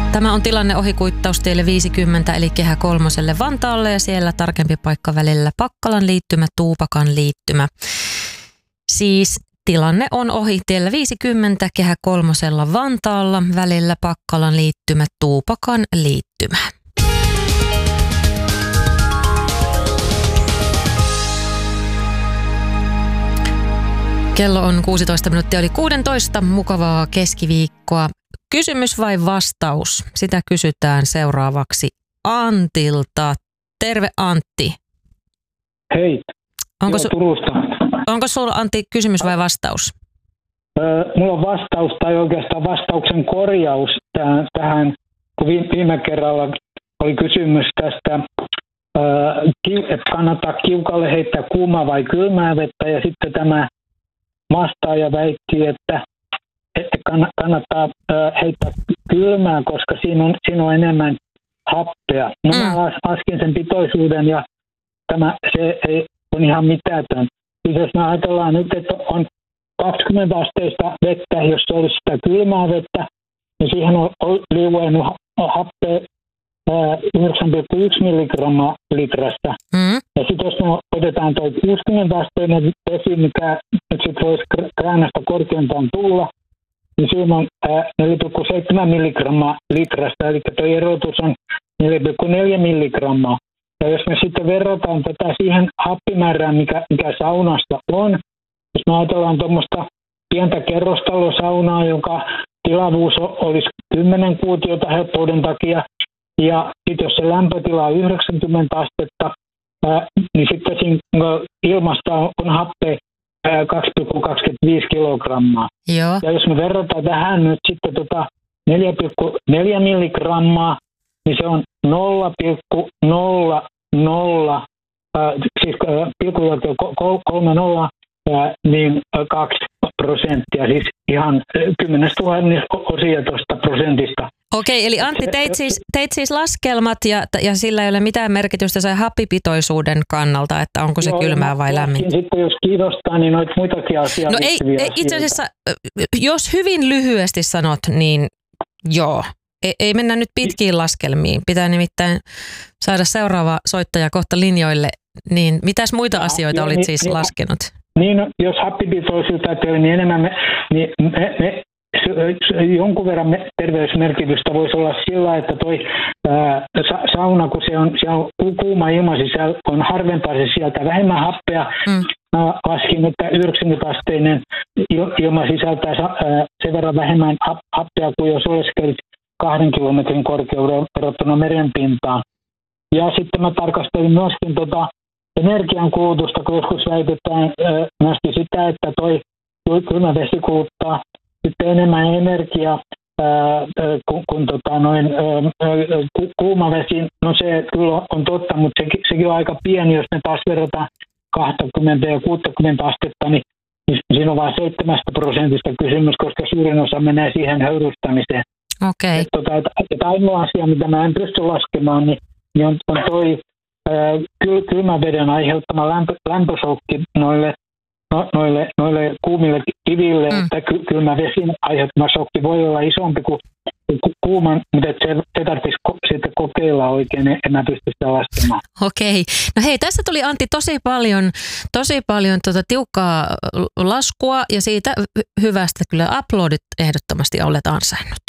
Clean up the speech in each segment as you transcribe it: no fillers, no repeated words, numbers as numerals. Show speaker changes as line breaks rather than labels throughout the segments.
Tämä on tilanne ohikuittaustielle 50 eli Kehä Kolmoselle Vantaalle ja siellä tarkempi paikka välillä Pakkalan liittymä, Tuupakan liittymä. Siis tilanne on ohi tiellä 50 Kehä Kolmosella Vantaalla välillä Pakkalan liittymä, Tuupakan liittymä. Kello on 16 minuuttia yli 16. Mukavaa keskiviikkoa. Kysymys vai vastaus? Sitä kysytään seuraavaksi Antilta. Terve Antti.
Hei, Turusta.
Onko sulla Antti kysymys vai vastaus?
Mulla on vastaus tai oikeastaan vastauksen korjaus tähän, kun viime kerralla oli kysymys tästä, että kannattaa kiukalle heittää kuumaa vai kylmää vettä ja sitten tämä vastaaja väitti, että kannattaa heittää kylmää, koska siinä on enemmän happea. Mä laskin sen pitoisuuden ja se ei ole ihan mitätön. Siis jos me ajatellaan nyt, että on 20 asteista vettä, jos se olisi sitä kylmää vettä, niin siihen on liuennut happea 9,1 milligrammaa litrasta. Ja sitten jos me otetaan tuo 60 asteinen vesi, mikä nyt sitten voisi kraanasta korkeintaan tulla, niin siinä on 4,7 milligrammaa litrasta, eli tuo erotus on 4,4 milligrammaa. Ja jos me sitten verrataan tätä siihen happimäärään, mikä saunassa on, jos me ajatellaan tuommoista pientä kerrostalosaunaa, jonka tilavuus olisi 10 kuutiota helppouden takia, ja sitten jos se lämpötila on 90 astetta, niin sitten siinä ilmasta on happea 2,25 kilogrammaa.
Joo.
Ja jos me verrataan tähän nyt sitten 4,4 milligrammaa, niin se on 0,00, siis 0,30, niin 2%, siis ihan 10 000 osia tuosta prosentista.
Okei, eli Antti, teit siis laskelmat ja sillä ei ole mitään merkitystä sen happipitoisuuden kannalta, että onko se kylmää vai lämmintä.
Sitten jos kiinnostaa, niin noita muitakin asioita.
No ei, itse asiassa, jos hyvin lyhyesti sanot, niin joo. Ei mennä nyt pitkiin laskelmiin. Pitää nimittäin saada seuraava soittaja kohta linjoille. Niin mitäs muita asioita olit siis laskenut?
Niin, jos happipitoisuutta ajattelee, niin enemmän me jonkun verran terveysmerkitystä voisi olla sillä, että toi sauna, kun siellä on kuuma ilma sisällä, on harvempaa se sieltä vähemmän happea. Laskin, että 90-asteinen ilma sisältää sen verran vähemmän happea kuin jos oleskelit 2 kilometrin korkeudella verrattuna merenpintaan. Ja sitten mä tarkastelin myöskin energiankulutusta, kun joskus väitetään myöskin sitä, että toi kylmä vesi kuluttaa sitten enemmän energiaa kuin kuuma vesi. No se kyllä on totta, mutta sekin on aika pieni, jos me taas verrataan 20 ja 60 astetta, niin siinä on vain 7% kysymys, koska suurin osa menee siihen höyrystamiseen.
Okei.
Ainoa asia, mitä mä en pysty laskemaan, niin on toi kylmän veden aiheuttama lämpösokki noille kuumille kiville, että kylmä vesin aiheuttama shokki voi olla isompi kuin kuuman, mutta se tarvitsisi sitten kokeilla oikein, en mä pysty sitä laskemaan.
Okei. No hei, tässä tuli Antti tosi paljon tiukkaa laskua ja siitä hyvästä kyllä uploadit ehdottomasti olet ansainnut.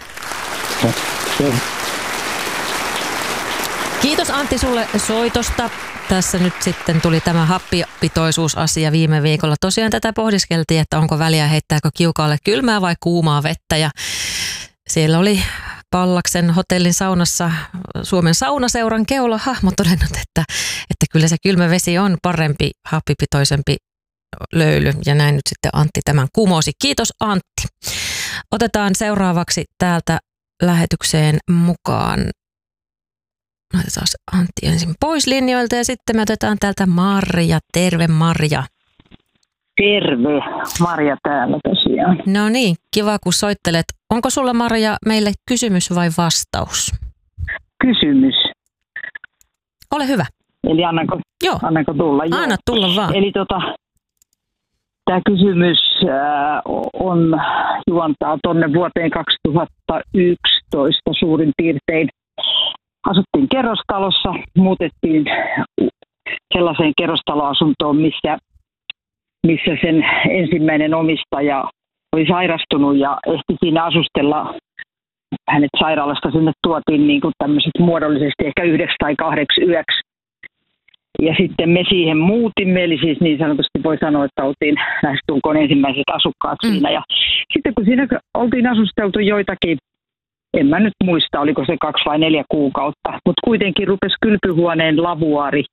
Kiitos Antti sulle soitosta. Tässä nyt sitten tuli tämä happipitoisuusasia viime viikolla. Tosiaan tätä pohdiskeltiin, että onko väliä heittääkö kiukaalle kylmää vai kuumaa vettä. Ja siellä oli Pallaksen hotellin saunassa Suomen saunaseuran keulahahmo todennut, että kyllä se kylmä vesi on parempi, happipitoisempi löyly. Ja näin nyt sitten Antti tämän kumosi. Kiitos Antti. Otetaan seuraavaksi täältä lähetykseen mukaan. Otetaan Antti ensin pois linjoilta ja sitten me otetaan täältä Marja. Terve Marja.
Terve, Marja täällä tosiaan.
No niin, kiva kun soittelet. Onko sulla Marja meille kysymys vai vastaus?
Kysymys.
Ole hyvä.
Eli annanko tulla? Joo.
Anna tulla vaan.
Eli tämä kysymys juontaa tuonne vuoteen 2011, 11 suurin piirtein. Asuttiin kerrostalossa, muutettiin sellaiseen kerrostaloasuntoon, missä sen ensimmäinen omistaja oli sairastunut ja ehti siinä asustella. Hänet sairaalasta sinne tuotiin niin kuin tämmöiset muodollisesti ehkä 1 tai 8 yöksi. Ja sitten me siihen muutimme, eli siis niin sanotusti voi sanoa, että oltiin lähestulkoon ensimmäiset asukkaat siinä. Ja sitten kun siinä oltiin asusteltu joitakin, en mä nyt muista, oliko se 2 vai 4 kuukautta, mutta kuitenkin rupesi kylpyhuoneen lavuaari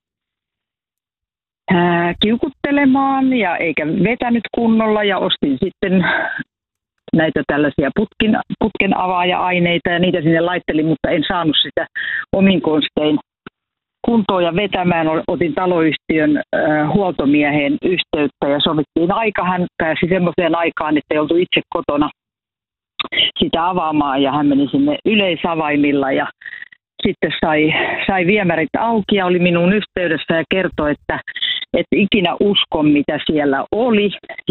kiukuttelemaan ja eikä vetänyt kunnolla ja ostin sitten näitä tällaisia putken avaaja-aineita ja niitä sinne laittelin, mutta en saanut sitä omin konstein kuntoon ja vetämään. Otin taloyhtiön huoltomieheen yhteyttä ja sovittiin aika. Hän pääsi semmoiseen aikaan, että ei oltu itse kotona sitä avaamaan ja hän meni sinne yleisavaimilla ja sitten sai viemärit auki ja oli minun yhteydessä ja kertoi, että ikinä uskon mitä siellä oli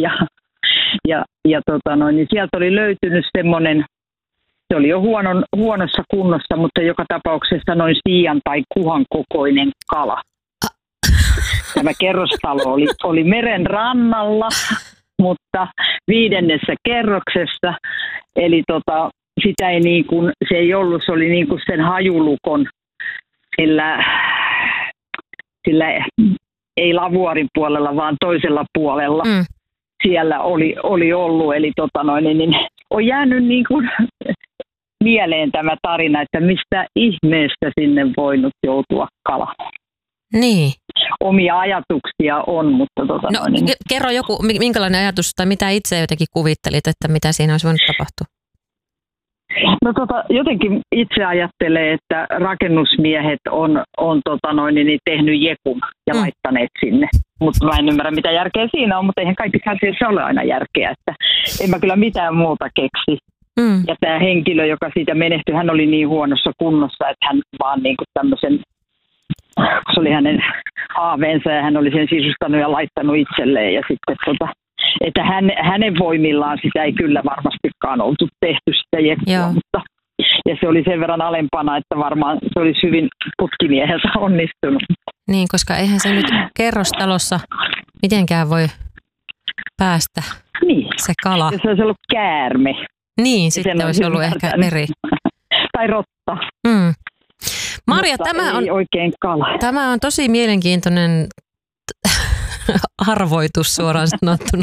niin sieltä oli löytynyt semmoinen, se oli jo huonossa kunnossa, mutta joka tapauksessa noin siian tai kuhan kokoinen kala. Tämä kerrostalo oli meren rannalla, mutta 5. kerroksessa, eli sitä ei niin kuin, se ei ollut, se oli niin kuin sen hajulukon, sillä ei lavuaarin puolella, vaan toisella puolella. Siellä oli ollut, eli niin on jäänyt niin kuin mieleen tämä tarina, että mistä ihmeestä sinne voinut joutua kala.
Niin.
Omia ajatuksia on, mutta
kerro joku, minkälainen ajatus tai mitä itse jotenkin kuvittelit, että mitä siinä olisi voinut tapahtua?
No jotenkin itse ajattelee, että rakennusmiehet on tehnyt jekun ja laittaneet sinne. Mutta mä en ymmärrä, mitä järkeä siinä on, mutta eihän kaikissa asioissa ole aina järkeä, että en mä kyllä mitään muuta keksi. Ja tämä henkilö, joka siitä menehtyi, hän oli niin huonossa kunnossa, että hän vaan niin kuin tämmöisen, se oli hänen haaveensa ja hän oli sen sisustanut ja laittanut itselleen ja sitten että hänen voimillaan sitä ei kyllä varmastikaan oltu tehty sitä jekkua, mutta ja se oli sen verran alempana, että varmaan se olisi hyvin putkimieheltä onnistunut.
Niin, koska eihän se nyt kerrostalossa mitenkään voi päästä se kala.
Se olisi ollut käärme.
Niin, sitten olisi ollut ehkä eri.
Tai rotta.
Marja, tämä on tosi mielenkiintoinen arvoitus suoraan sanottuna.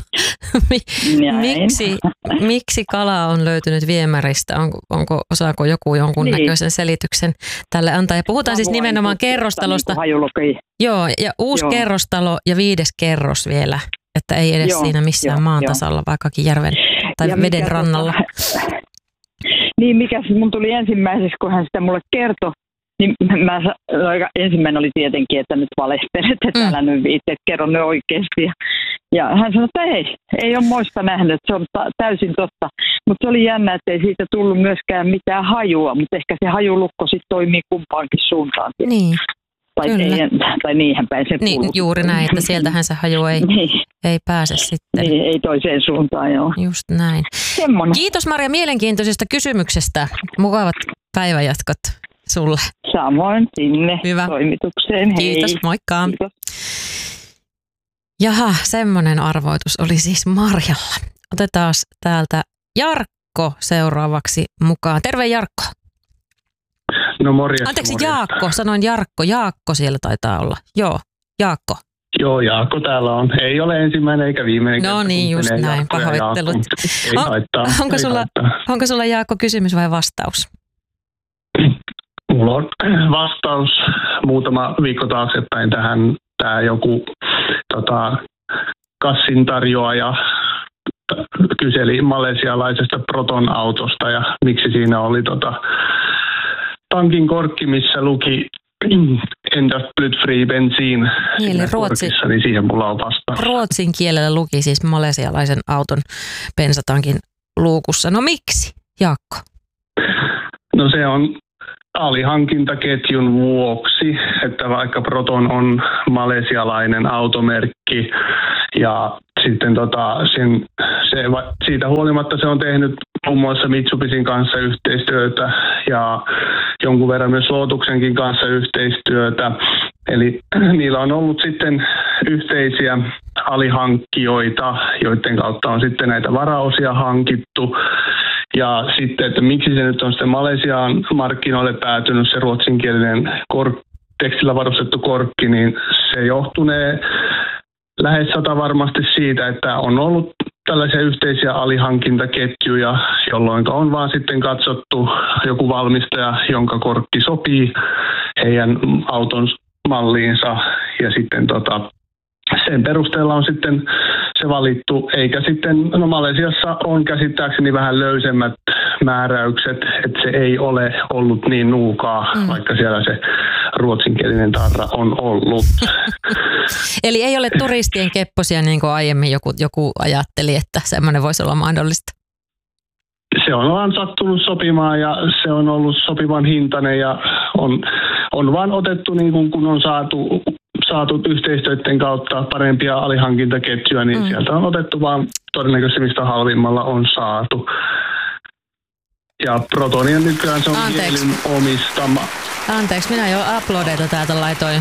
Miksi kala on löytynyt viemäristä? Osaako joku jonkunnäköisen selityksen tälle antaa? Ja puhutaan siis nimenomaan kerrostalosta. Joo, ja uusi kerrostalo ja 5. kerros vielä. Että ei edes siinä missään maan tasalla, vaikkakin järven tai veden rannalla.
Niin, mikä mun tuli ensimmäiseksi, kun hän sitä mulle kertoi, niin ensimmäinen oli tietenkin, että nyt valehtelet, että älä nyt itse kerro nyt oikeasti. Ja hän sanoi, että ei ole moista nähnyt, että se on täysin totta. Mutta se oli jännä, että ei siitä tullut myöskään mitään hajua, mutta ehkä se hajulukko sitten toimii kumpaankin suuntaan.
Niin.
Tai niinhän päin se kuuluu.
Niin, juuri näin, että sieltähän se haju ei pääse sitten.
Niin, ei toiseen suuntaan, joo.
Just näin.
Semmoinen.
Kiitos Marja mielenkiintoisesta kysymyksestä. Mukavat päivänjatkot sulle.
Samoin sinne toimitukseen.
Kiitos,
hei.
Moikka.
Kiitos.
Jaha, semmoinen arvoitus oli siis Marjalla. Otetaan täältä Jarkko seuraavaksi mukaan. Terve Jarkko.
No morjesta.
Anteeksi Jaakko, sanoin Jarkko. Jaakko siellä taitaa olla. Joo, Jaakko.
Joo, Jaakko täällä on. Ei ole ensimmäinen eikä viimeinen.
No niin, just näin. Pahoittelut. Onko sulla Jaakko kysymys vai vastaus?
Mulla on vastaus muutama viikko taaksepäin tähän. Tämä joku kassin tarjoaja kyseli malesialaisesta Proton-autosta ja miksi siinä oli tankin korkki, missä luki endast blyfri bensiin korkissa, niin siihen mulla on vastaus.
Ruotsin kielellä luki siis malesialaisen auton bensatankin luukussa. No miksi, Jaakko?
No se on alihankintaketjun vuoksi, että vaikka Proton on malesialainen automerkki ja sitten siitä huolimatta se on tehnyt muun muassa Mitsubishin kanssa yhteistyötä ja jonkun verran myös Lotuksenkin kanssa yhteistyötä. Eli niillä on ollut sitten yhteisiä alihankkijoita, joiden kautta on sitten näitä varaosia hankittu. Ja sitten, että miksi se nyt on sitten Malesiaan markkinoille päätynyt se ruotsinkielinen tekstillä varustettu korkki, niin se johtunee lähes 100 varmasti siitä, että on ollut tällaisia yhteisiä alihankintaketjuja, jolloin on vaan sitten katsottu joku valmistaja, jonka korkki sopii heidän auton malliinsa ja sitten sen perusteella on sitten se valittu, eikä sitten, Malesiassa on käsittääkseni vähän löysemmät määräykset, että se ei ole ollut niin nuukaa, vaikka siellä se ruotsinkielinen tarra on ollut.
Eli ei ole turistien kepposia niin kuin aiemmin joku ajatteli, että semmoinen voisi olla mahdollista?
Se on vaan sattunut sopimaan ja se on ollut sopivan hintainen ja on vaan otettu niin kun on saatu yhteistyöiden kautta parempia alihankintaketjuja, niin sieltä on otettu vaan todennäköisesti mistä halvimmalla on saatu. Ja Protonia nykyään se on Kielyn omistama.
Anteeksi, minä jo uploadeita täältä laitoin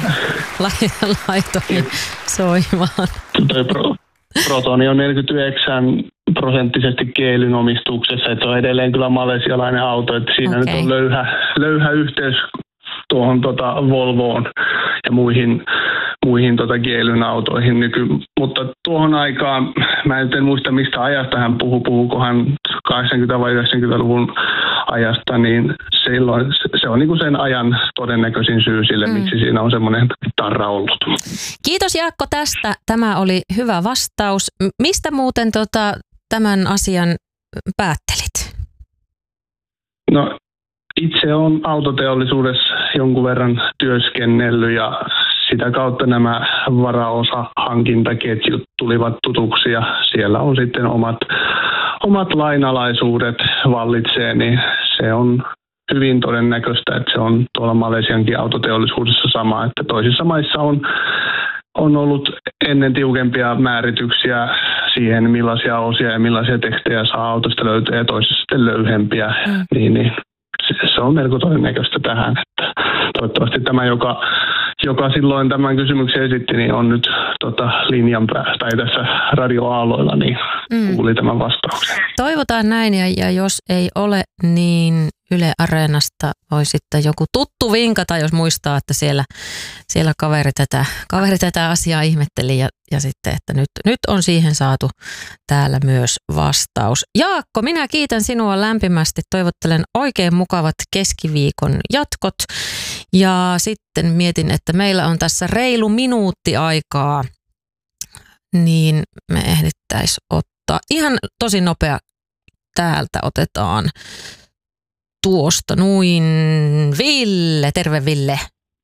soimaan.
Protoni on 49% Kielyn omistuksessa, että on edelleen kyllä malesialainen auto, että siinä nyt on löyhä yhteys tuohon Volvoon ja muihin Kielyn autoihin mutta tuohon aikaan, mä en muista mistä ajasta hän puhukohan 80- vai 90-luvun ajasta, niin silloin se on niin kuin sen ajan todennäköisin syy sille, miksi siinä on semmoinen tarra ollut.
Kiitos Jaakko tästä. Tämä oli hyvä vastaus. Mistä muuten tämän asian päättelit?
No itse olen autoteollisuudessa jonkun verran työskennellyt ja sitä kautta nämä varaosahankintaketjut tulivat tutuksi ja siellä on sitten omat lainalaisuudet vallitsee, niin se on hyvin todennäköistä, että se on tuolla Malesiankin autoteollisuudessa sama, että toisissa maissa on ollut ennen tiukempia määrityksiä siihen, millaisia osia ja millaisia tekstejä saa autosta löytää ja toisissa sitten löyhempiä, niin se on melko todennäköistä tähän, että toivottavasti tämä, joka silloin tämän kysymyksen esitti, niin on nyt linjan päässä tai tässä radioaalloilla, niin kuuli tämän vastauksen. Toivotaan
näin ja jos ei ole, niin Yle Areenasta voi sitten joku tuttu vinkata, jos muistaa, että siellä kaveri tätä asiaa ihmetteli ja sitten, että nyt on siihen saatu täällä myös vastaus. Jaakko, minä kiitän sinua lämpimästi. Toivottelen oikein mukavat keskiviikon jatkot ja sitten mietin, että meillä on tässä reilu minuutti aikaa, niin me ehdittäisiin ottaa ihan tosi nopea. Täältä otetaan tuosta noin Ville. Terve Ville.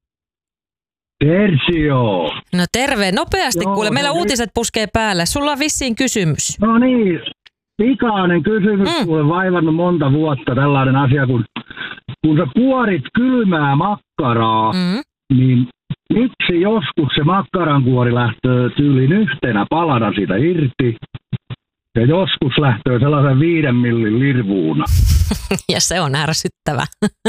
Tertio.
No terve. Nopeasti kuule. Meillä uutiset puskee päälle. Sulla on vissiin kysymys.
No niin. Pikainen kysymys. Kuule vaivannut monta vuotta tällainen asia, kun sä kuorit kylmää makkaraa, niin miksi joskus se makkarankuori lähtee tyylin yhtenä palana siitä irti? Ja joskus lähtee sellaisen 5 millin lirvuuna.
Ja se on ärsyttävä.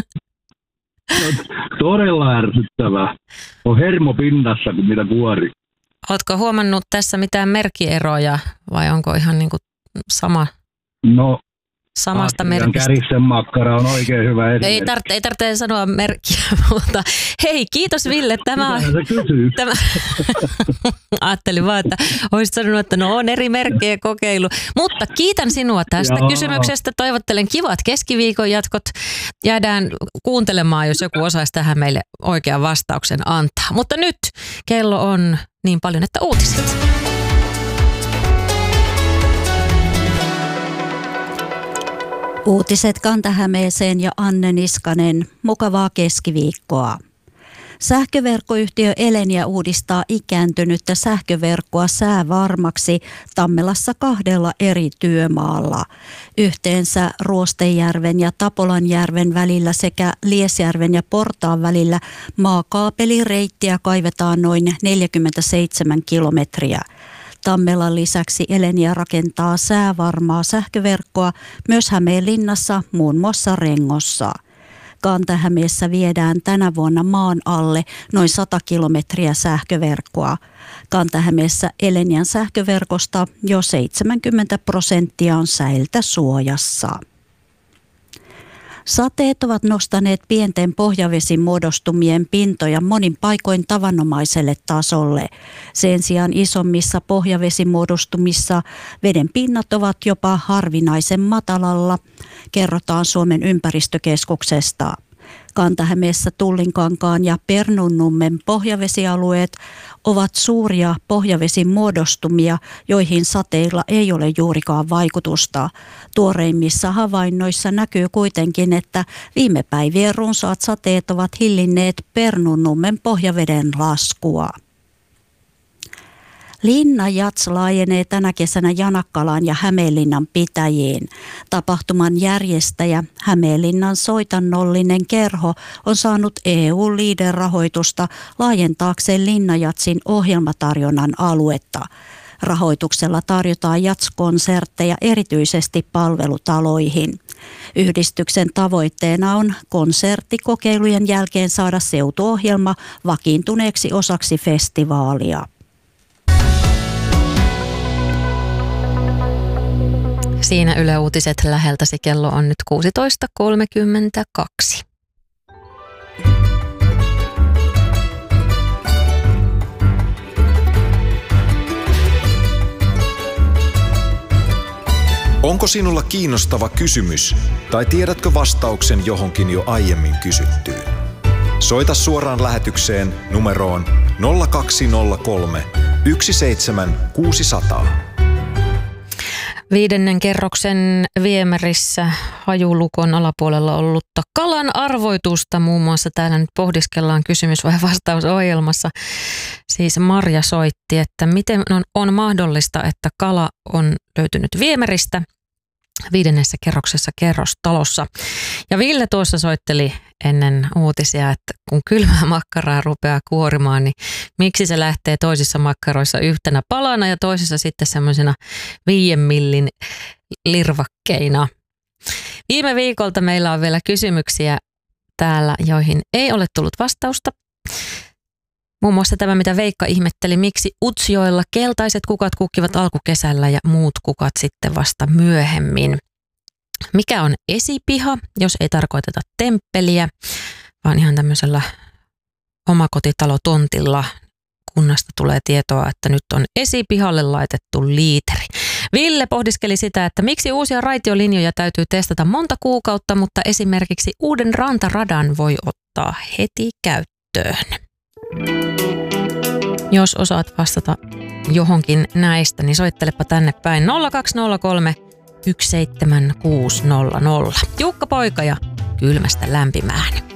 Todella ärsyttävä. On hermo pinnassa, kun mitä kuori.
Ootko huomannut tässä mitään merkkieroja vai onko ihan niin kuin sama?
No,
samasta merkistä.
Käristen makkara on oikein hyvä esimerkki.
Ei tarvitse sanoa merkkiä, mutta hei, kiitos Ville. Tämä ajattelin vaan, että olisit sanonut, että no on eri merkkejä kokeilu. Mutta kiitän sinua tästä kysymyksestä. Toivottelen kivat keskiviikon jatkot. Jäädään kuuntelemaan, jos joku osaisi tähän meille oikean vastauksen antaa. Mutta nyt kello on niin paljon, että uutiset.
Uutiset Kanta-Hämeeseen ja Anne Niskanen. Mukavaa keskiviikkoa. Sähköverkkoyhtiö Elenia uudistaa ikääntynyttä sähköverkkoa säävarmaksi Tammelassa 2 eri työmaalla. Yhteensä Ruostejärven ja Tapolanjärven välillä sekä Liesjärven ja Portaan välillä maakaapelireittiä kaivetaan noin 47 kilometriä. Tammelan lisäksi Elenia rakentaa säävarmaa sähköverkkoa myös Hämeenlinnassa, muun muassa Rengossa. Kanta-Hämeessä viedään tänä vuonna maan alle noin 100 kilometriä sähköverkkoa. Kanta-Hämeessä Elenian sähköverkosta jo 70% on säiltä suojassa. Sateet ovat nostaneet pienten pohjavesimuodostumien pintoja monin paikoin tavanomaiselle tasolle. Sen sijaan isommissa pohjavesimuodostumissa veden pinnat ovat jopa harvinaisen matalalla, kerrotaan Suomen ympäristökeskuksesta. Kanta-Hämeessä Tullinkankaan ja Pernunnummen pohjavesialueet ovat suuria pohjavesimuodostumia, joihin sateilla ei ole juurikaan vaikutusta. Tuoreimmissa havainnoissa näkyy kuitenkin, että viime päivien runsaat sateet ovat hillinneet Pernunnummen pohjaveden laskua. Linnajats laajenee tänä kesänä Janakkalaan ja Hämeenlinnan pitäjiin. Tapahtuman järjestäjä Hämeenlinnan soitannollinen kerho on saanut EU-LEADER-rahoitusta laajentaakseen Linnajatsin ohjelmatarjonnan aluetta. Rahoituksella tarjotaan jats-konsertteja erityisesti palvelutaloihin. Yhdistyksen tavoitteena on konserttikokeilujen jälkeen saada seutuohjelma vakiintuneeksi osaksi festivaalia.
Siinä Yle Uutiset läheltäsi, kello on nyt 16.32.
Onko sinulla kiinnostava kysymys tai tiedätkö vastauksen johonkin jo aiemmin kysyttyyn? Soita suoraan lähetykseen numeroon 0203 17600.
5. kerroksen viemärissä hajulukon alapuolella ollutta kalan arvoitusta. Muun muassa täällä nyt pohdiskellaan kysymys- vai vastausohjelmassa. Siis Marja soitti, että miten on mahdollista, että kala on löytynyt viemäristä 5. kerroksessa kerrostalossa. Ja Ville tuossa soitteli ennen uutisia, että kun kylmää makkaraa rupeaa kuorimaan, niin miksi se lähtee toisissa makkaroissa yhtenä palana ja toisissa sitten semmoisena 5 millin lirvakkeina. Viime viikolta meillä on vielä kysymyksiä täällä, joihin ei ole tullut vastausta. Muun muassa tämä, mitä Veikka ihmetteli, miksi Utsjoella keltaiset kukat kukkivat alkukesällä ja muut kukat sitten vasta myöhemmin. Mikä on esipiha, jos ei tarkoiteta temppeliä, vaan ihan tämmöisellä omakotitalotontilla kunnasta tulee tietoa, että nyt on esipihalle laitettu liiteri. Ville pohdiskeli sitä, että miksi uusia raitiolinjoja täytyy testata monta kuukautta, mutta esimerkiksi uuden rantaradan voi ottaa heti käyttöön. Jos osaat vastata johonkin näistä, niin soittelepa tänne päin 0203 17600. Jukka Poika ja Kylmästä lämpimään.